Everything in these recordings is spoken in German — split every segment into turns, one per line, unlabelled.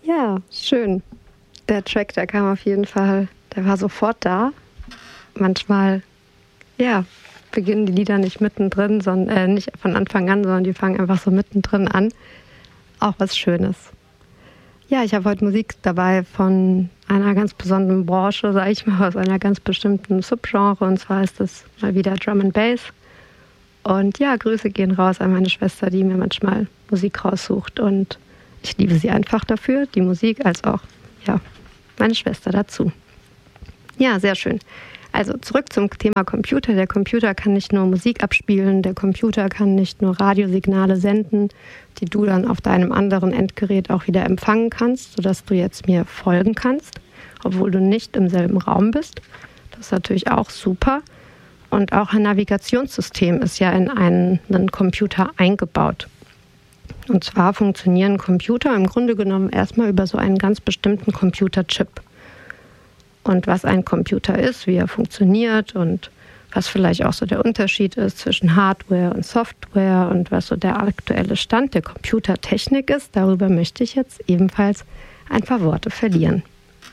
Ja, schön. Der Track, der kam auf jeden Fall, der war sofort da. Manchmal, ja, beginnen die Lieder nicht mittendrin, sondern nicht von Anfang an, sondern die fangen einfach so mittendrin an. Auch was Schönes. Ja, ich habe heute Musik dabei von einer ganz besonderen Branche, sage ich mal, aus einer ganz bestimmten Subgenre. Und zwar ist das mal wieder Drum and Bass. Und ja, Grüße gehen raus an meine Schwester, die mir manchmal Musik raussucht. Und ich liebe sie einfach dafür, die Musik, als auch ja, meine Schwester dazu. Ja, sehr schön. Also zurück zum Thema Computer. Der Computer kann nicht nur Musik abspielen, der Computer kann nicht nur Radiosignale senden, die du dann auf deinem anderen Endgerät auch wieder empfangen kannst, sodass du jetzt mir folgen kannst, obwohl du nicht im selben Raum bist. Das ist natürlich auch super. Und auch ein Navigationssystem ist ja in einen Computer eingebaut. Und zwar funktionieren Computer im Grunde genommen erstmal über so einen ganz bestimmten Computerchip. Und was ein Computer ist, wie er funktioniert und was vielleicht auch so der Unterschied ist zwischen Hardware und Software und was so der aktuelle Stand der Computertechnik ist, darüber möchte ich jetzt ebenfalls ein paar Worte verlieren.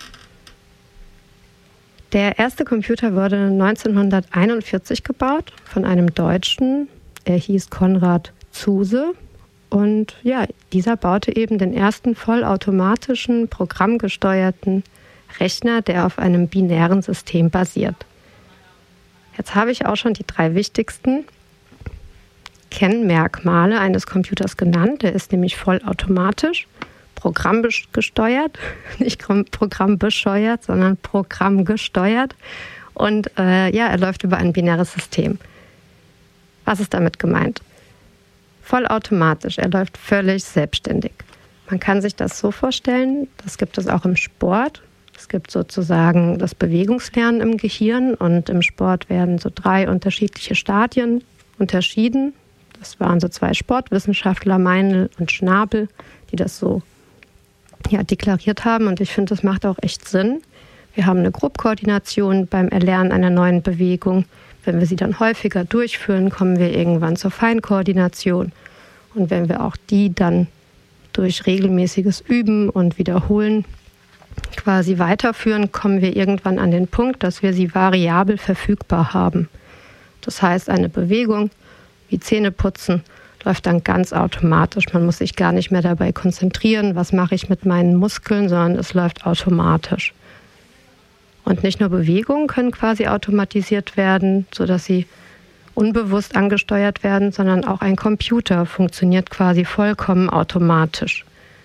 Der erste Computer wurde 1941 gebaut von einem Deutschen. Er hieß Konrad Zuse. Und ja, dieser baute eben den ersten vollautomatischen, programmgesteuerten Rechner, der auf einem binären System basiert. Jetzt habe ich auch schon die 3 wichtigsten Kennmerkmale eines Computers genannt. Der ist nämlich vollautomatisch, programmgesteuert, nicht programmbescheuert, sondern programmgesteuert. Und er läuft über ein binäres System. Was ist damit gemeint? Vollautomatisch, er läuft völlig selbstständig. Man kann sich das so vorstellen, das gibt es auch im Sport. Es gibt sozusagen das Bewegungslernen im Gehirn und im Sport werden so 3 unterschiedliche Stadien unterschieden. Das waren so 2 Sportwissenschaftler, Meinl und Schnabel, die das so deklariert haben. Und ich finde, das macht auch echt Sinn. Wir haben eine Gruppkoordination beim Erlernen einer neuen Bewegung. Wenn wir sie dann häufiger durchführen, kommen wir irgendwann zur Feinkoordination. Und wenn wir auch die dann durch regelmäßiges Üben und Wiederholen quasi weiterführen, kommen wir irgendwann an den Punkt, dass wir sie variabel verfügbar haben. Das heißt, eine Bewegung wie Zähneputzen läuft dann ganz automatisch. Man muss sich gar nicht mehr dabei konzentrieren, was mache ich mit meinen Muskeln, sondern es läuft automatisch. Und nicht nur Bewegungen können quasi automatisiert werden, sodass sie unbewusst angesteuert werden, sondern auch ein Computer funktioniert quasi vollkommen automatisch.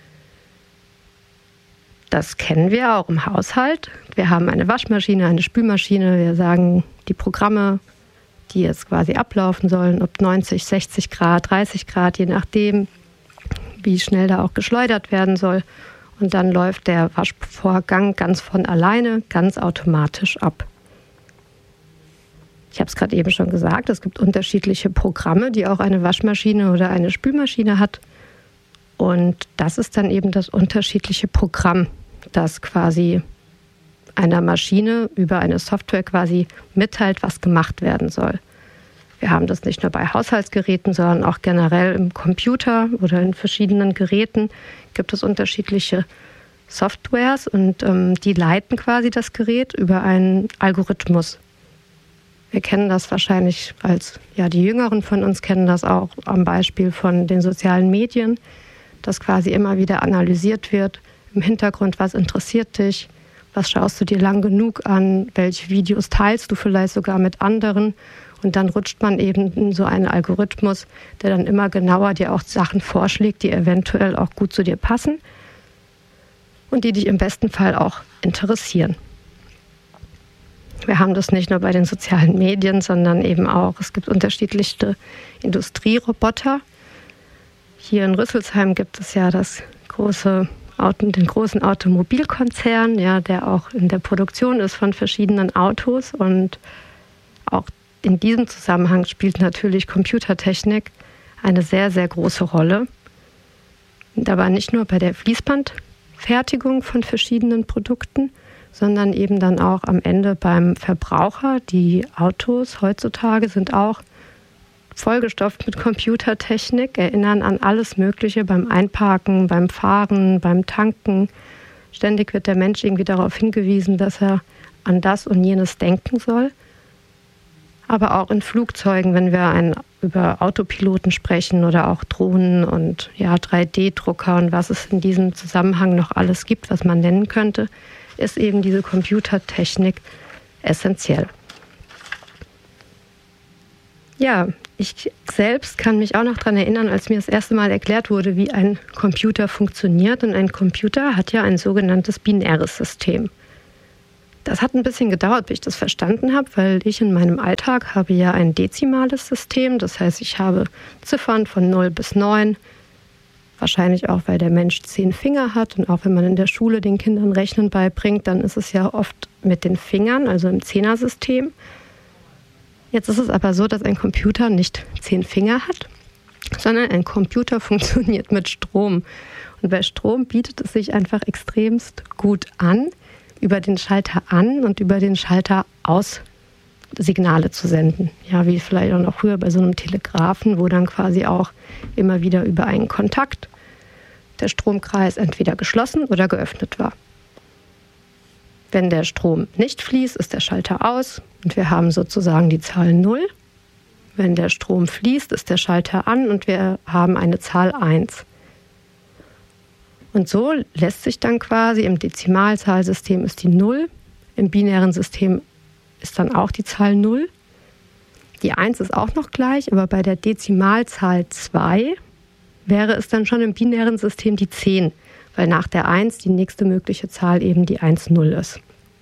Das kennen wir auch im Haushalt. Wir haben eine Waschmaschine, eine Spülmaschine. Wir sagen, die Programme, die jetzt quasi ablaufen sollen, ob 90, 60 Grad, 30 Grad, je nachdem, wie schnell da auch geschleudert werden soll. Und dann läuft der Waschvorgang ganz von alleine, ganz automatisch ab. Ich habe es gerade eben schon gesagt, es gibt unterschiedliche Programme, die auch eine Waschmaschine oder eine Spülmaschine hat. Und das ist dann eben das unterschiedliche Programm, das quasi einer Maschine über eine Software quasi mitteilt, was gemacht werden soll. Wir haben das nicht nur bei Haushaltsgeräten, sondern auch generell im Computer oder in verschiedenen Geräten gibt es unterschiedliche Softwares und die leiten quasi das Gerät über einen Algorithmus. Wir kennen das wahrscheinlich die Jüngeren von uns kennen das auch am Beispiel von den sozialen Medien, dass quasi immer wieder analysiert wird im Hintergrund, was interessiert dich, was schaust du dir lang genug an, welche Videos teilst du vielleicht sogar mit anderen. Und dann rutscht man eben in so einen Algorithmus, der dann immer genauer dir auch Sachen vorschlägt, die eventuell auch gut zu dir passen und die dich im besten Fall auch interessieren. Wir haben das nicht nur bei den sozialen Medien, sondern eben auch, es gibt unterschiedlichste Industrieroboter. Hier in Rüsselsheim gibt es ja den großen Automobilkonzern, der auch in der Produktion ist von verschiedenen Autos. Und auch in diesem Zusammenhang spielt natürlich Computertechnik eine sehr, sehr große Rolle. Und aber nicht nur bei der Fließbandfertigung von verschiedenen Produkten, sondern eben dann auch am Ende beim Verbraucher. Die Autos heutzutage sind auch vollgestopft mit Computertechnik, erinnern an alles Mögliche beim Einparken, beim Fahren, beim Tanken. Ständig wird der Mensch irgendwie darauf hingewiesen, dass er an das und jenes denken soll. Aber auch in Flugzeugen, wenn wir über Autopiloten sprechen oder auch Drohnen und 3D-Drucker und was es in diesem Zusammenhang noch alles gibt, was man nennen könnte, ist eben diese Computertechnik essentiell. Ja, ich selbst kann mich auch noch daran erinnern, als mir das erste Mal erklärt wurde, wie ein Computer funktioniert. Und ein Computer hat ja ein sogenanntes binäres System. Das hat ein bisschen gedauert, bis ich das verstanden habe, weil ich in meinem Alltag habe ja ein dezimales System. Das heißt, ich habe Ziffern von 0 bis 9. Wahrscheinlich auch, weil der Mensch 10 Finger hat. Und auch wenn man in der Schule den Kindern Rechnen beibringt, dann ist es ja oft mit den Fingern, also im Zehnersystem. Jetzt ist es aber so, dass ein Computer nicht 10 Finger hat, sondern ein Computer funktioniert mit Strom. Und bei Strom bietet es sich einfach extremst gut an, über den Schalter an und über den Schalter aus Signale zu senden. Ja, wie vielleicht auch noch früher bei so einem Telegrafen, wo dann quasi auch immer wieder über einen Kontakt der Stromkreis entweder geschlossen oder geöffnet war. Wenn der Strom nicht fließt, ist der Schalter aus und wir haben sozusagen die Zahl 0. Wenn der Strom fließt, ist der Schalter an und wir haben eine Zahl 1. Und so lässt sich dann quasi im Dezimalzahlsystem ist die 0, im binären System ist dann auch die Zahl 0. Die 1 ist auch noch gleich, aber bei der Dezimalzahl 2 wäre es dann schon im binären System die 10, weil nach der 1 die nächste mögliche Zahl eben die 1,0 ist.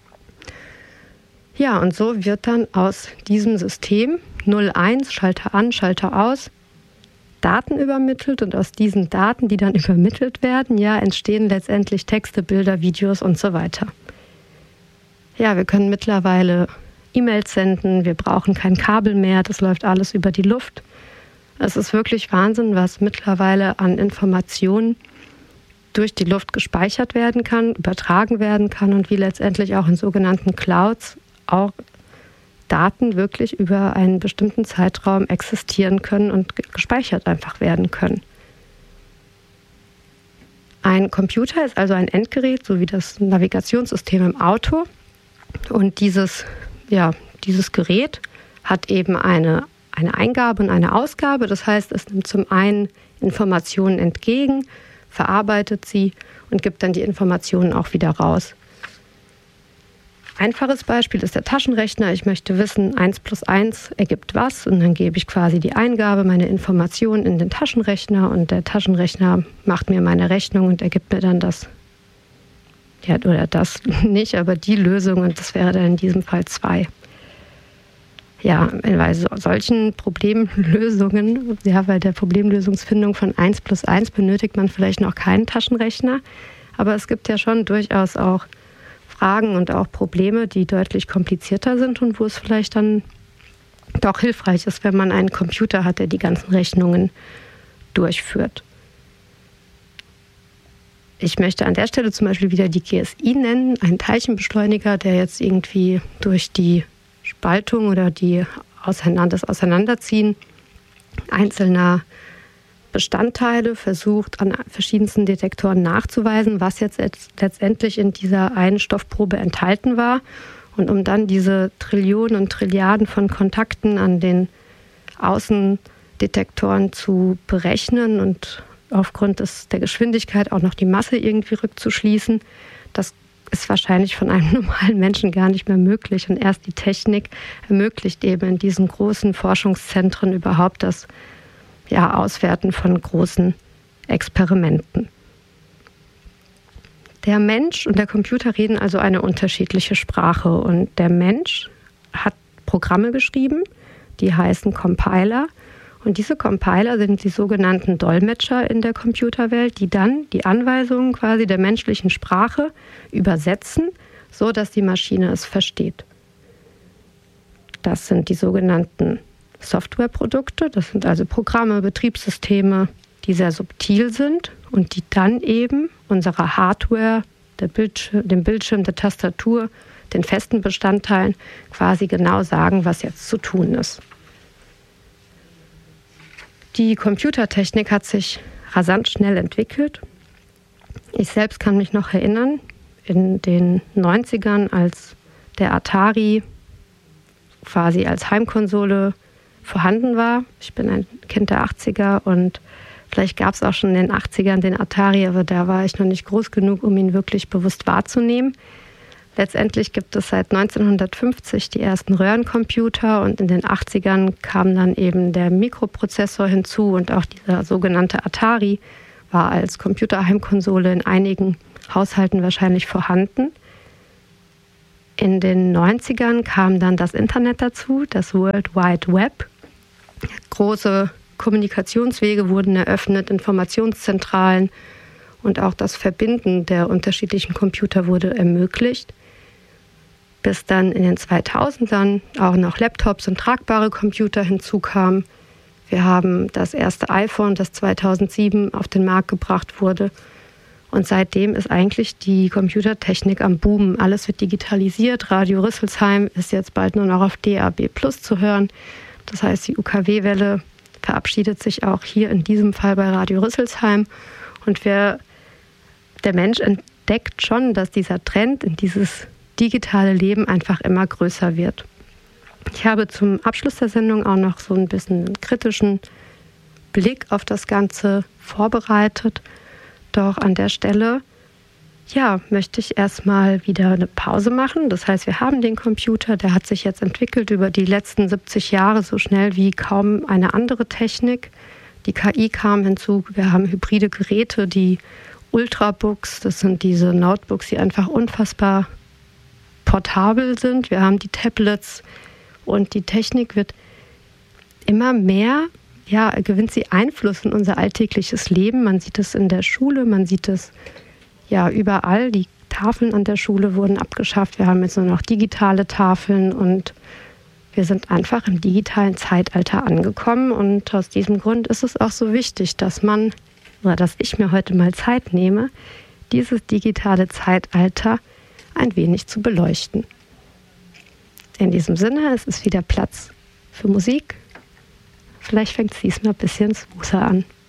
Ja, und so wird dann aus diesem System 0,1, Schalter an, Schalter aus, Daten übermittelt und aus diesen Daten, die dann übermittelt werden, entstehen letztendlich Texte, Bilder, Videos und so weiter. Ja, wir können mittlerweile E-Mails senden, wir brauchen kein Kabel mehr, das läuft alles über die Luft. Es ist wirklich Wahnsinn, was mittlerweile an Informationen durch die Luft gespeichert werden kann, übertragen werden kann und wie letztendlich auch in sogenannten Clouds auch Daten wirklich über einen bestimmten Zeitraum existieren können und gespeichert einfach werden können. Ein Computer ist also ein Endgerät, so wie das Navigationssystem im Auto. Und dieses Gerät hat eben eine Eingabe und eine Ausgabe. Das heißt, es nimmt zum einen Informationen entgegen, verarbeitet sie und gibt dann die Informationen auch wieder raus. Einfaches Beispiel ist der Taschenrechner. Ich möchte wissen, 1 plus 1 ergibt was und dann gebe ich quasi die Eingabe, meine Informationen in den Taschenrechner und der Taschenrechner macht mir meine Rechnung und ergibt mir dann das, oder das nicht, aber die Lösung und das wäre dann in diesem Fall 2. Ja, bei solchen Problemlösungen, bei der Problemlösungsfindung von 1 plus 1 benötigt man vielleicht noch keinen Taschenrechner, aber es gibt ja schon durchaus auch Fragen und auch Probleme, die deutlich komplizierter sind und wo es vielleicht dann doch hilfreich ist, wenn man einen Computer hat, der die ganzen Rechnungen durchführt. Ich möchte an der Stelle zum Beispiel wieder die GSI nennen, einen Teilchenbeschleuniger, der jetzt irgendwie durch die Spaltung oder das Auseinanderziehen einzelner Bestandteile versucht, an verschiedensten Detektoren nachzuweisen, was jetzt letztendlich in dieser einen Stoffprobe enthalten war. Und um dann diese Trillionen und Trilliarden von Kontakten an den Außendetektoren zu berechnen und aufgrund der Geschwindigkeit auch noch die Masse irgendwie rückzuschließen, das ist wahrscheinlich von einem normalen Menschen gar nicht mehr möglich. Und erst die Technik ermöglicht eben in diesen großen Forschungszentren überhaupt das Auswerten von großen Experimenten. Der Mensch und der Computer reden also eine unterschiedliche Sprache. Und der Mensch hat Programme geschrieben, die heißen Compiler. Und diese Compiler sind die sogenannten Dolmetscher in der Computerwelt, die dann die Anweisungen quasi der menschlichen Sprache übersetzen, so dass die Maschine es versteht. Das sind die sogenannten Softwareprodukte, das sind also Programme, Betriebssysteme, die sehr subtil sind und die dann eben unserer Hardware, dem Bildschirm, der Tastatur, den festen Bestandteilen quasi genau sagen, was jetzt zu tun ist. Die Computertechnik hat sich rasant schnell entwickelt. Ich selbst kann mich noch erinnern, in den 90ern, als der Atari quasi als Heimkonsole vorhanden war. Ich bin ein Kind der 80er und vielleicht gab es auch schon in den 80ern den Atari, aber da war ich noch nicht groß genug, um ihn wirklich bewusst wahrzunehmen. Letztendlich gibt es seit 1950 die ersten Röhrencomputer und in den 80ern kam dann eben der Mikroprozessor hinzu und auch dieser sogenannte Atari war als Computerheimkonsole in einigen Haushalten wahrscheinlich vorhanden. In den 90ern kam dann das Internet dazu, das World Wide Web. Große Kommunikationswege wurden eröffnet, Informationszentralen und auch das Verbinden der unterschiedlichen Computer wurde ermöglicht. Bis dann in den 2000ern auch noch Laptops und tragbare Computer hinzukamen. Wir haben das erste iPhone, das 2007 auf den Markt gebracht wurde. Und seitdem ist eigentlich die Computertechnik am Boomen. Alles wird digitalisiert. Radio Rüsselsheim ist jetzt bald nur noch auf DAB+ zu hören. Das heißt, die UKW-Welle verabschiedet sich auch hier in diesem Fall bei Radio Rüsselsheim. Und der Mensch entdeckt schon, dass dieser Trend in dieses digitale Leben einfach immer größer wird. Ich habe zum Abschluss der Sendung auch noch so ein bisschen einen kritischen Blick auf das Ganze vorbereitet. Doch an der Stelle, möchte ich erstmal wieder eine Pause machen. Das heißt, wir haben den Computer, der hat sich jetzt entwickelt über die letzten 70 Jahre so schnell wie kaum eine andere Technik. Die KI kam hinzu, wir haben hybride Geräte, die Ultrabooks, das sind diese Notebooks, die einfach unfassbar portabel sind. Wir haben die Tablets und die Technik wird immer mehr, gewinnt sie Einfluss in unser alltägliches Leben. Man sieht es in der Schule, man sieht es überall. Die Tafeln an der Schule wurden abgeschafft. Wir haben jetzt nur noch digitale Tafeln und wir sind einfach im digitalen Zeitalter angekommen. Und aus diesem Grund ist es auch so wichtig, dass ich mir heute mal Zeit nehme, dieses digitale Zeitalter ein wenig zu beleuchten. In diesem Sinne, es ist wieder Platz für Musik. Vielleicht fängt es diesmal ein bisschen smoother an.